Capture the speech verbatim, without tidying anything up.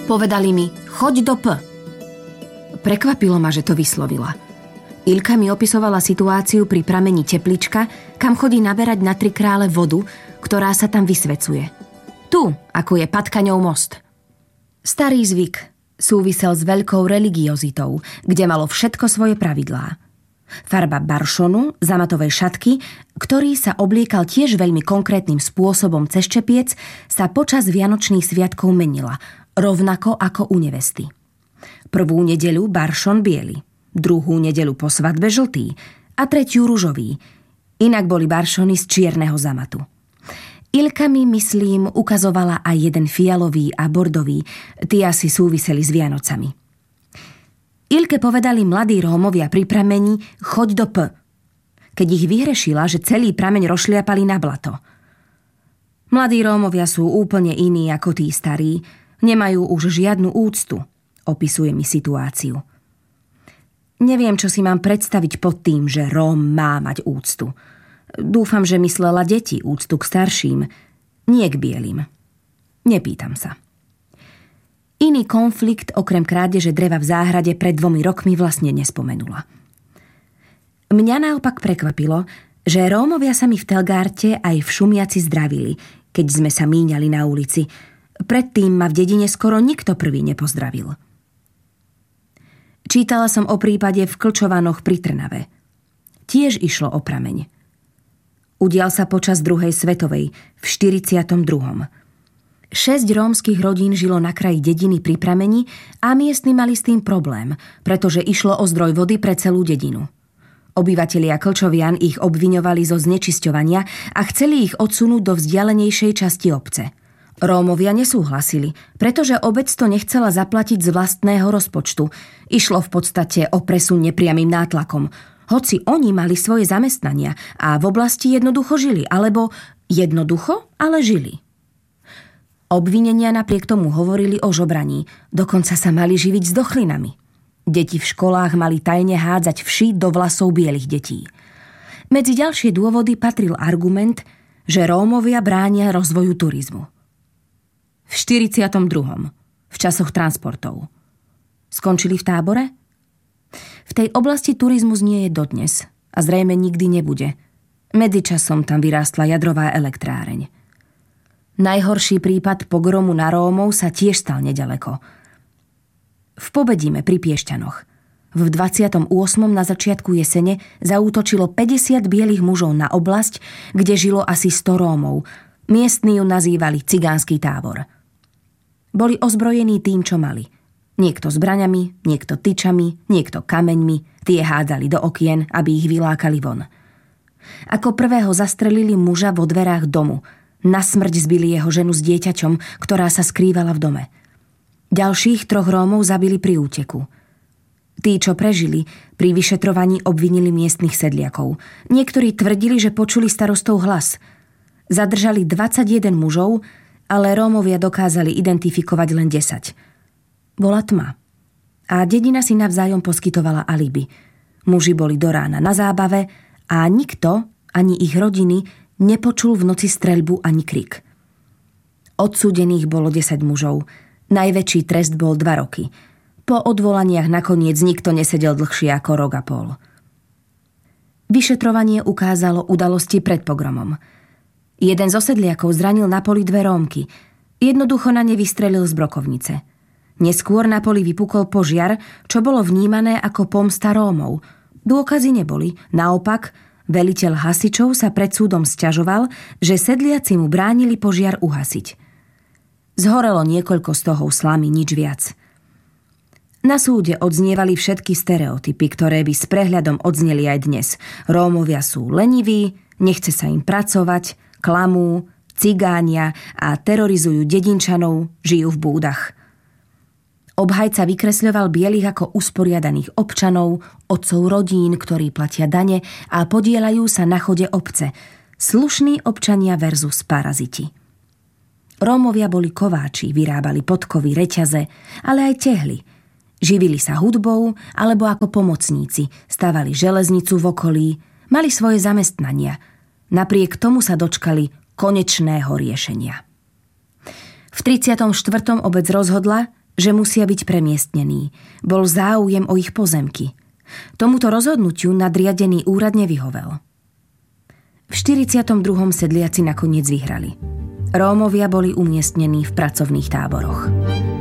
Povedali mi, choď do P. Prekvapilo ma, že to vyslovila. Ilka mi opisovala situáciu pri pramení Teplička, kam chodí naberať na Tri Krále vodu, ktorá sa tam vysvecuje. Tu, ako je Patkaňov most. Starý zvyk súvisel s veľkou religiozitou, kde malo všetko svoje pravidlá. Farba baršonu, zamatovej šatky, ktorý sa obliekal tiež veľmi konkrétnym spôsobom cez čepiec, sa počas vianočných sviatkov menila, rovnako ako u nevesty. Prvú nedeľu baršon biely, druhú nedeľu po svadbe žltý a tretiu ružový. Inak boli baršony z čierneho zamatu. Ilka mi, myslím, ukazovala aj jeden fialový a bordový, tí asi súviseli s Vianocami. Ilke povedali mladí Rómovia pri pramení, choď do P, keď ich vyhrešila, že celý prameň rozšliapali na blato. Mladí Rómovia sú úplne iní ako tí starí, nemajú už žiadnu úctu, opisuje mi situáciu. Neviem, čo si mám predstaviť pod tým, že Róm má mať úctu. Dúfam, že myslela deti úctu k starším, nie k bielým. Nepýtam sa. Iný konflikt okrem krádeže dreva v záhrade pred dvomi rokmi vlastne nespomenula. Mňa naopak prekvapilo, že Rómovia sa mi v Telgárte aj v Šumiaci zdravili, keď sme sa míňali na ulici. Predtým ma v dedine skoro nikto prvý nepozdravil. Čítala som o prípade v Klčovanoch pri Trnave. Tiež išlo o prameň. Udial sa počas druhej svetovej, v štyridsiatom druhom. Šesť rómskych rodín žilo na kraji dediny pri prameni a miestni mali s tým problém, pretože išlo o zdroj vody pre celú dedinu. Obyvatelia Klčovian ich obviňovali zo znečisťovania a chceli ich odsunúť do vzdialenejšej časti obce. Rómovia nesúhlasili, pretože obec to nechcela zaplatiť z vlastného rozpočtu. Išlo v podstate o presun nepriamym nátlakom, hoci oni mali svoje zamestnania a v oblasti jednoducho žili, alebo jednoducho, ale žili. Obvinenia napriek tomu hovorili o žobraní, dokonca sa mali živiť s dochlinami. Deti v školách mali tajne hádzať vši do vlasov bielých detí. Medzi ďalšie dôvody patril argument, že Rómovia bránia rozvoju turizmu. V štyridsiatom druhom, v časoch transportov. Skončili v tábore? V tej oblasti turizmus nie je dodnes a zrejme nikdy nebude. Medzičasom tam vyrástla jadrová elektráreň. Najhorší prípad pogromu na Rómov sa tiež stal nedaleko. V Pobedíme pri Piešťanoch. V dvadsiatom ôsmom na začiatku jesene zaútočilo päťdesiat bielých mužov na oblasť, kde žilo asi sto Rómov. Miestni ju nazývali cigánsky tábor. Boli ozbrojení tým, čo mali. Niekto zbraňami, niekto tyčami, niekto kameňmi, tie hádzali do okien, aby ich vylákali von. Ako prvého zastrelili muža vo dverách domu. Na smrť zbili jeho ženu s dieťaťom, ktorá sa skrývala v dome. Ďalších troch Rómov zabili pri úteku. Tí, čo prežili, pri vyšetrovaní obvinili miestnych sedliakov. Niektorí tvrdili, že počuli starostov hlas. Zadržali dvadsaťjeden mužov, ale Rómovia dokázali identifikovať len desať. Bola tma. A dedina si navzájom poskytovala alibi. Muži boli do rána na zábave a nikto, ani ich rodiny, nepočul v noci streľbu ani krik. Odsúdených bolo desať mužov. Najväčší trest bol dva roky. Po odvolaniach nakoniec nikto nesedel dlhšie ako rok a pol. Vyšetrovanie ukázalo udalosti pred pogromom. Jeden z osedliakov zranil na poli dve Rómky. Jednoducho na ne vystrelil z brokovnice. Neskôr na poli vypukol požiar, čo bolo vnímané ako pomsta Rómov. Dôkazy neboli, naopak veliteľ hasičov sa pred súdom sťažoval, že sedliaci mu bránili požiar uhasiť. Zhorelo niekoľko stohov slamy, nič viac. Na súde odznievali všetky stereotypy, ktoré by s prehľadom odzneli aj dnes. Rómovia sú leniví, nechce sa im pracovať, klamú, cigánia a terorizujú dedinčanov, žijú v búdach. Obhajca vykresľoval bielých ako usporiadaných občanov, otcov rodín, ktorí platia dane a podieľajú sa na chode obce. Slušní občania versus paraziti. Rómovia boli kováči, vyrábali podkovy, reťaze, ale aj tehly. Živili sa hudbou alebo ako pomocníci, stavali železnicu v okolí, mali svoje zamestnania. Napriek tomu sa dočkali konečného riešenia. V tridsiatom štvrtom obec rozhodla, že musia byť premiestnení. Bol záujem o ich pozemky. Tomuto rozhodnutiu nadriadený úrad nevyhovel. V štyridsiatom druhom sedliaci nakoniec vyhrali. Rómovia boli umiestnení v pracovných táboroch.